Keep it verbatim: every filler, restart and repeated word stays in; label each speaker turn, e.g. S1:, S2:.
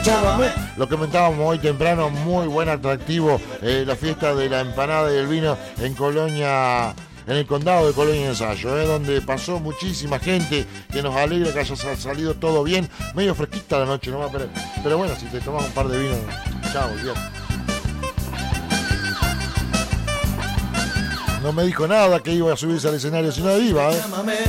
S1: Lo comentábamos hoy temprano, muy buen atractivo, eh, la fiesta de la empanada y el vino en Colonia, en el condado de Colonia Ensayo, eh, donde pasó muchísima gente, que nos alegra que haya salido todo bien, medio fresquita la noche, ¿no? pero, pero bueno, si te tomas un par de vinos, chao, bien. No me dijo nada que iba a subirse al escenario, si no iba, ¿eh?